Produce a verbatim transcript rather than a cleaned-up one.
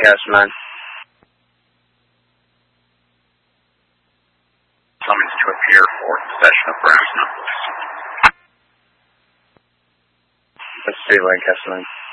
Lancaster nine. Summons to appear for possession of grounds numbers. Let's see, Lancaster nine.